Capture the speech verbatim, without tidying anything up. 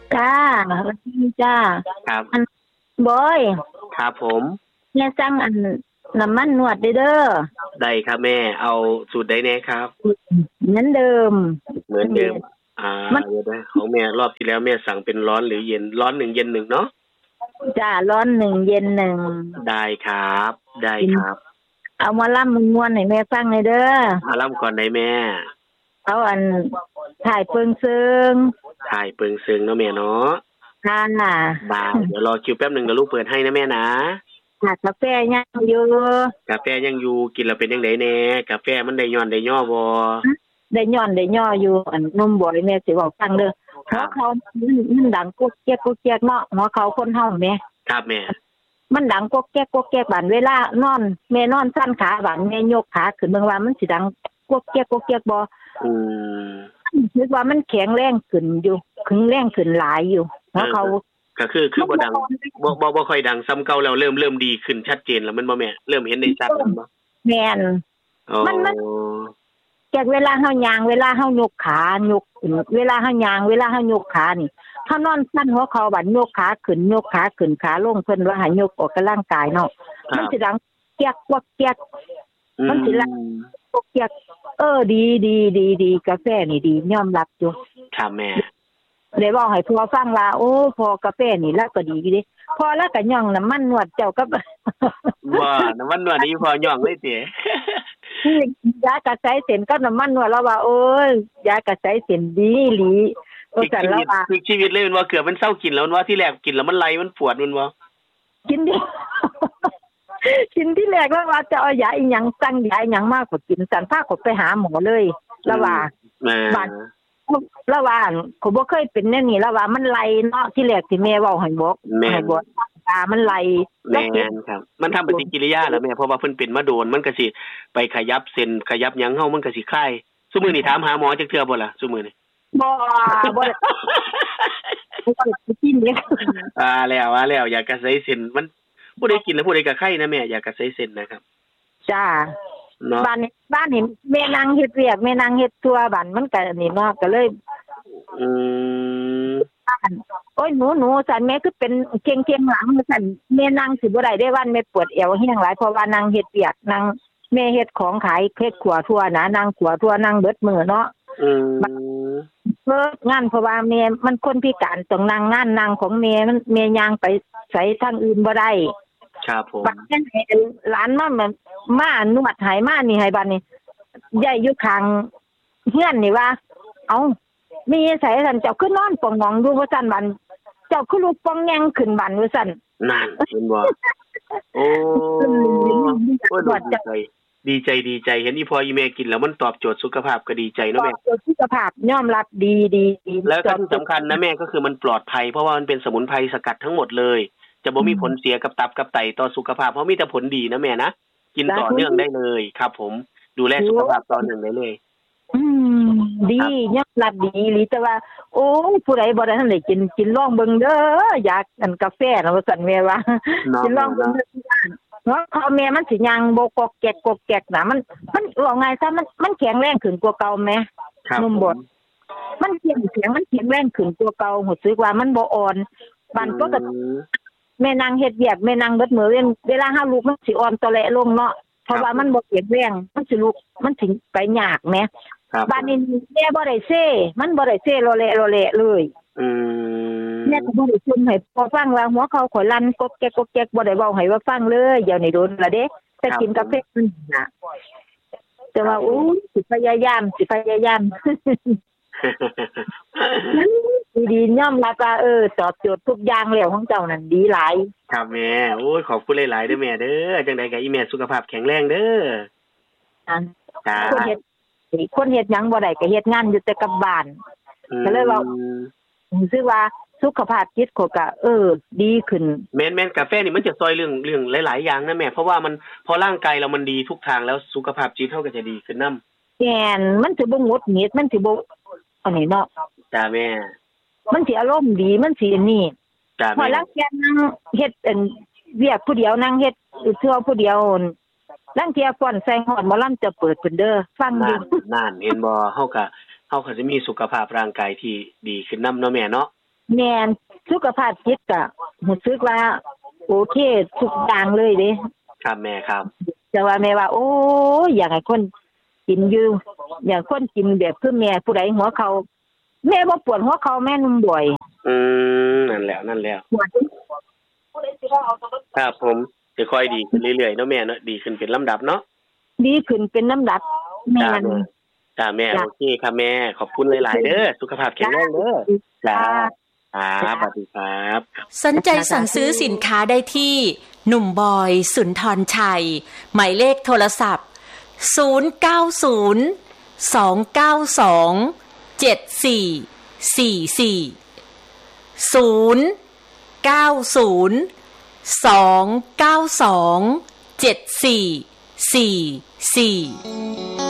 จ้าสวัสดีจ้าครับอันบอยครับผมแม่สั่งอันน้ำมันนวดเด้อเด้อได้ครับแม่เอาสูตรใดแน่ครับเหมือนเดิมเหมือนเดิมอ่ามันเดี๋ยวนะของแม่รอบที่แล้วแม่สั่งเป็นร้อนหรือเย็นร้อนหนึ่งเย็นหนึ่งเนาะจ้าร้อนหนึ่งเย็นหนึ่งได้ครับได้ครับเอามาล่ำมึงม่วนให้แม่ฟังเลยเด้อมาล่ำก่อนได้แม่เอาอันถ่ายเปิงซึงถ่ายเปิงซึงเนาะแม่เนาะค่ะได้เดี๋ยวรอคิวแป๊บหนึ่งเดี๋ยวลูกเปิดให้นะแม่นะค่ะกาแฟยังอยู่กาแฟยังอยู่กินแล้วเป็นยังไงแน่กาแฟมันได้ย้อนได้ย่อบ่ได้ย่อนได้ย่ออยู่อันนมบ่อยแม่สิบอกฟังเด้อเพราะเขามันดังกุ๊กแก๊กกุ๊กแก๊กเนาะหัวเขาคนเฮาแม่ครับแม่มันดังก๊กแก๊กก๊กแก๊กบานเวลานอนแม่นอนสั้นขาบานแม่ยกขาขึ้นเบิ่งว่ามันสิดังก๊กแก๊กก๊กแก๊กบ่อืมคิดว่ามันแข็งแรงขึ้นอยู่ขึงแรงขึ้นหลายอยู่เพราะเขาก็คือคือบ่ดังบ่บ่บ่ค่อยดังซ้ำเก่าแล้วเริ่มเริ่มดีขึ้นชัดเจนแล้วมันบ่แม่เริ่มเห็นได้ชัดแล้วบ่แม่นมันมันแก๊กเวลาเฮาย่างเวลาเฮายกขายกเวลาเฮาย่างเวลาเฮายกขานี่เฮานอนสั้นหัวเข่าบัดยกขาขึ้นยกขาขึ้นขาลงเพิ่นว่าให้ยกออกกำลังกายเนาะมันสิดังแก๊กก๊กแก๊กมันสิดังก๊กแก๊กเออดีดีดีดีกาแฟนี่ดียอมรับอยู่ครับแม่ได้บอกให้พ่อฟังว่าโอ้พอกาแฟนี่แล้วก็ดีอยู่เด้พอแล้วก็ย่องน้ำมันนวดเจ้าก็ว่าน้ำมันนวดนี่พอย่องเลยติยากระใสเส้นกับน้ำมันนวดแล้วว่าโอ้ยยากระใสเส้นดีอีหลีว่าซั่นแล้วว่าคือชีวิตเลยมันว่าเกือบมันเศร้ากินแล้วมันว่าที่แรกกินแล้วมันไหลมันปวดมันบ่กินดิกินที่แรกแล้วว่าจะเอายาอีหยังสั่งยาอีหยังมากกว่ากินสั่นพาก็ไปหาหมอเลยแล้วว่าบัดแล้วว่าเขาบ่เคยเป็นแนวนี้แล้วว่ามันไหลเนาะที่แรกที่แม่เว้าให้บอกให้บอกตามันไหลแม่นครับมันทำปฏิกิริยาแล้วแม่เพราะว่าเพิ่นเป็นมาโดนมันก็สิไปขยับเส้นขยับหยังเฮามันก็สิคลายซุมื้อนี้ถามหาหมอจักเทื่อบ่ล่ะซุมื้อนี้บ่บ่กินเด้อ่าแล้วว่าแล้วอยากกระใสเส้นมันผู้ใดกินแล้วผู้ใดก็ไข้นะแม่อยากกระใสเส้นนะครับจ้าบ้านนี้บ้านเห็นแม่นางเฮ็ดเวียกแม่นางเฮ็ดตัวบ้านมันก็นี่เนาะก็เลยอืมโอ้ยหนูๆสั่นแม่คือเป็นเก่งๆหลังสั่นแม่นางสิบ่ได้ได้วันแม่ปวดเอวแฮงหลายเพราะว่านางเฮ็ดเวียกนางแม่เฮ็ดของขายเฮ็ดขัวทั่วนะนางขัวทั่วนางเบิดมื้อเนาะอืมเลิกงานเพราะว่าแม่มันคนพิการต้องนั่งงานนั่งของแม่มันแม่ย่างไปไสทางอื่นบ่ได้ครับผมบัดนั้นให้หลานมาแบบมานวดให้มานี่ให้บัดนี้ยายอยู่ข้างเฮือนนี่ว่าเอ้ามีไสซั่นเจ้าคือนอนป่องหนองอยู่ว่าซั่นบัดเจ้าคือลูกป่องแยงขึ้นบัดว่าซั่นนั่นเห็นบ่โอ้โอ้ดีใจดีใจดีใจเห็นอีพ่ออีแม่กินแล้วมันตอบโจทย์สุขภาพก็ดีใจเนาะแม่ตอบโจทย์สุขภาพยอมรับดีๆแล้วก็ที่สำคัญนะแม่ก็คือมันปลอดภัยเพราะว่ามันเป็นสมุนไพรสกัดทั้งหมดเลยจะบ่มีผลเสียกับตับกับไตต่อสุขภาพเพราะมีแต่ผลดีนะแม่นะกินต่อเนื่องได้เลยครับผมดูแลสุขภาพต่อเนื่องได้เลยอืมดียอมรับดีหรือแต่ว่าโอ้ผู้ใดบ่ได้ทันได้กินกินลองเบิ่งเด้ออยากอันกาแฟนะว่าซั่นแม่ว่ากินลองเบิ่งเด้อเนาะพ่อแม่มันสิยังบ่กอกแกกกอกแกกน่ะมันมันว่าไงซะมันมันแข็งแรงขึ้นกว่าเก่าแม่นุ่มบดมันเสียงเสียงมันแข็งแรงขึ้นกว่าเก่ารู้สึกว่ามันบ่อ่อนบ้านก็ก็แม่นางเฮ็ดเวียกแม่นางเบิดมื้อเวลาเฮาลุกมันสิอ่อนตอแหลลงเนาะเพราะว่ามันบ่แข็งแรงมันสิลุกมันสิไปยากแหมบ้านนี้แม่บ่ได้เซ่มันบ่ได้เซ่โลเลโลเลเลยอืมแม่ก็บ่ได้ซุ่มให้พอฟังว่าหัวเขาข่อยลั่นกกแกกกกแกกบ่ได้เว้าให้ว่าฟังเลยเดี๋ยวนี้โดนละเด้แต่กินกาแฟมันน่ะแต่ว่าอู้สิพยายามสิพยายามดีๆยอมรับว่าเออตอบโจทย์ทุกอย่างแล้วของเจ้านั่นดีหลายครับแม่โอ้ยขอบคุณหลายๆเด้อแม่เด้อจังได๋ก็อีแม่สุขภาพแข็งแรงเด้อจ้าคนเฮ็ดคนเฮ็ดหยังบ่ได้ก็เฮ็ดงานอยู่แต่กับบ้านก็เลยว่ารู้สึกว่าสุขภาพจิตเขาก็เออดีขึ้นแม่นๆกาแฟนี่มันจะช่วยเรื่องเรื่องหลายๆอย่างนะแม่เพราะว่ามันพอร่างกายเรามันดีทุกทางแล้วสุขภาพจิตเฮาก็จะดีขึ้นนำแม่นมันสิบ่หงุดหงิดมันสิบ่อันนี้เนาะจ้าแม่มันสิอารมณ์ดีมันสิอันนี้จ้าแม่พอลังแกนั่งเฮ็ดอันเวียกผู้เดียวนั่งเฮ็ดเทื่อผู้เดียวลังเที่ยฟ้อนใส่ฮอดหมอลำจะเปิดเพิ่นเด้อฟังอยู่นั่นเห็นบ่เฮาก็เฮาก็สิมีสุขภาพร่างกายที่ดีขึ้นนำเนาะแม่เนาะแม่นสุขภาพจิตก็รู้สึกว่าโอเคทุกอย่างเลยเด้ครับแม่ครับแต่ว่าแม่ว่าโอ้ยอยากให้คนกินอยู่อยากคนกินแบบคือแม่ผู้ใดหัวเขาแม่บ่ปวดหัวเขาแม่นุ่มบ่อยอืมนั่นแหละนั่นแล้วครับผมจะค่อยดีขึ้นเรื่อยๆเนาะแม่เนาะดีขึ้นเป็นลำดับเนาะดีขึ้นเป็นลำดับแม่นจ้าแม่โอเคครับแม่ขอบคุณหลายๆเด้อสุขภาพแข็งแรงเด้อจ้าครับสวัสดีครับสนใจสั่งซื้อสินค้าได้ที่หนุ่มบอยสุนทรชัยหมายเลขโทรศัพท์ศูนย์ เก้า ศูนย์ สอง เก้า สอง เจ็ด สี่ สี่ สี่ ศูนย์ เก้า ศูนย์ สอง เก้า สอง เจ็ด สี่ สี่ สี่